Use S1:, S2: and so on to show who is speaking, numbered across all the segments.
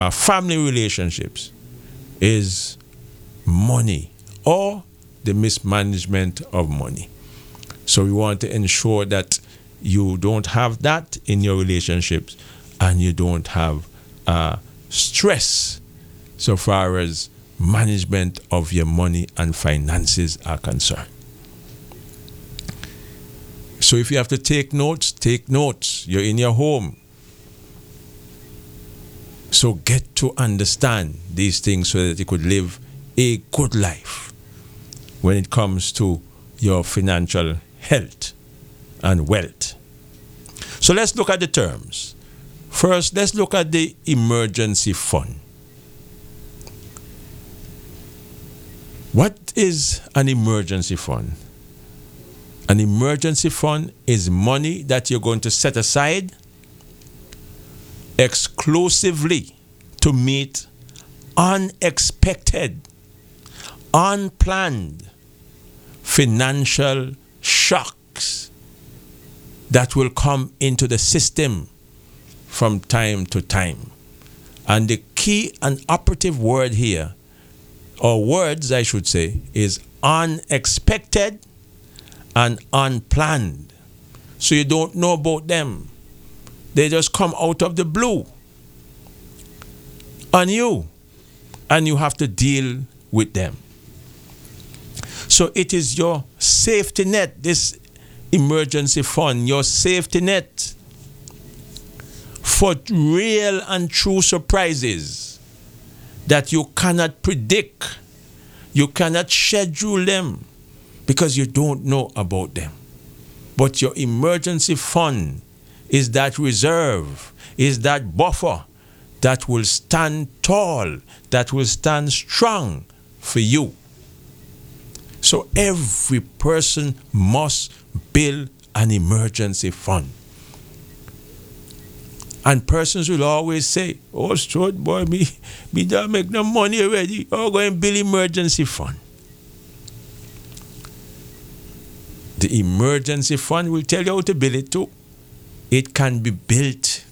S1: family relationships is money or the mismanagement of money. So we want to ensure that you don't have that in your relationships and you don't have stress so far as management of your money and finances are concerned. So if you have to take notes, take notes. You're in your home. So get to understand these things so that you could live a good life when it comes to your financial health and wealth. So let's look at the terms. First, let's look at the emergency fund. What is an emergency fund? An emergency fund is money that you're going to set aside exclusively to meet unexpected, unplanned financial shocks that will come into the system from time to time. And the key and operative word here, or words I should say, is unexpected and unplanned. So you don't know about them. They just come out of the blue on you, and you have to deal with them. So it is your safety net, this emergency fund, your safety net for real and true surprises that you cannot predict. You cannot schedule them because you don't know about them. But your emergency fund is that reserve, is that buffer that will stand tall, that will stand strong for you. So every person must build an emergency fund. And persons will always say, oh, short boy, me don't make no money already. Oh, go and build emergency fund. The emergency fund will tell you how to build it too. It can be built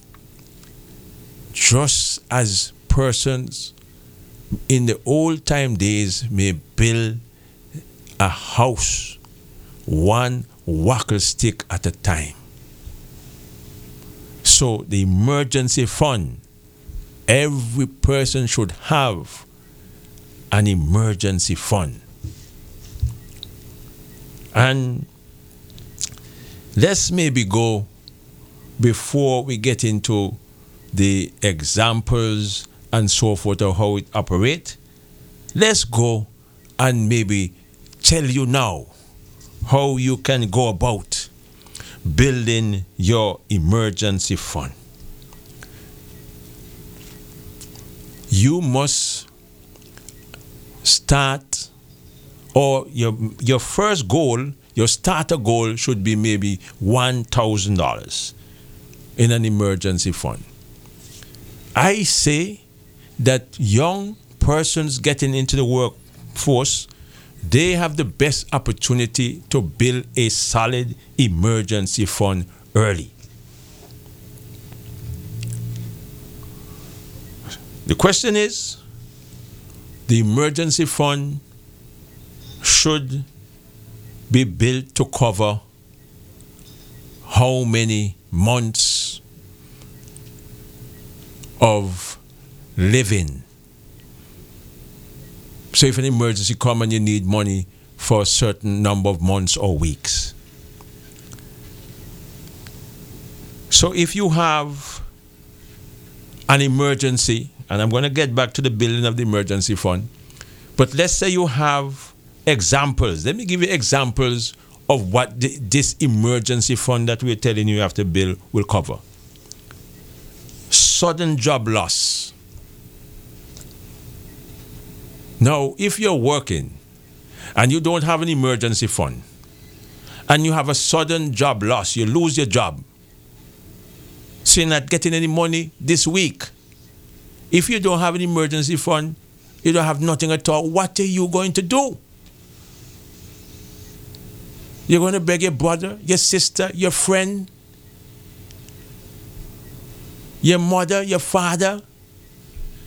S1: just as persons in the old time days may build a house, one wackel stick at a time. So the emergency fund, every person should have an emergency fund. And let's maybe go, before we get into the examples and so forth of how it operates, let's go and maybe tell you now how you can go about building your emergency fund. You must start, or your first goal, your starter goal should be maybe $1,000 in an emergency fund. I say that young persons getting into the workforce, they have the best opportunity to build a solid emergency fund early. The question is, the emergency fund should be built to cover how many months of living. So if an emergency comes and you need money for a certain number of months or weeks. So if you have an emergency, and I'm going to get back to the building of the emergency fund, but let's say you have examples. Let me give you examples of what this emergency fund that we're telling you have to build will cover. Sudden job loss. Now, if you're working and you don't have an emergency fund and you have a sudden job loss, you lose your job, so you're not getting any money this week. If you don't have an emergency fund, you don't have nothing at all. What are you going to do? You're going to beg your brother, your sister, your friend, your mother, your father